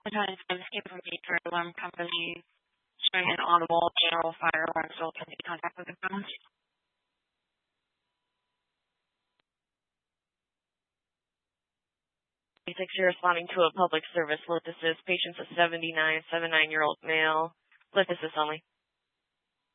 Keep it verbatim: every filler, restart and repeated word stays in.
Sometimes this came from Beaker Alarm Company showing an audible general fire alarm result in contact with the ground. six, you're responding to a public service lithosis. Patient's a seventy-nine, seventy-nine-year-old male. Lithosis only.